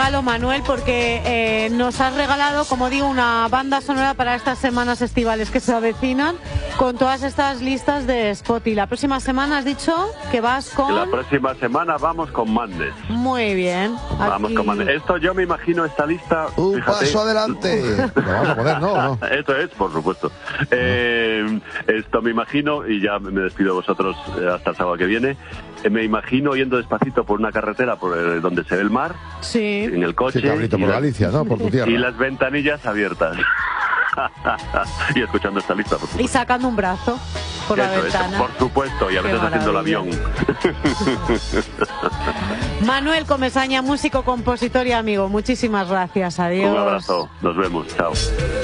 regalo, Manuel, porque nos has regalado, como digo, una banda sonora para estas semanas estivales que se avecinan, con todas estas listas de Spotify. La próxima semana has dicho que vas con... La próxima semana vamos con Madness. Muy bien. Vamos con Madness. Esto yo me imagino esta lista... Un fíjate, paso adelante. ¿Lo vamos a poner, no? Eso es, por supuesto. Esto me imagino, y ya me despido de vosotros hasta el sábado que viene, me imagino yendo despacito por una carretera por donde se ve el mar, sí, en el coche, sí, cabrito, por Galicia, ¿no? Por tu tierra. y las ventanillas abiertas. Y escuchando esta lista, por supuesto. Y sacando un brazo por la ventana. Por supuesto, y a veces haciendo el avión. Manuel Comesaña, músico, compositor y amigo. Muchísimas gracias. Adiós. Un abrazo. Nos vemos. Chao.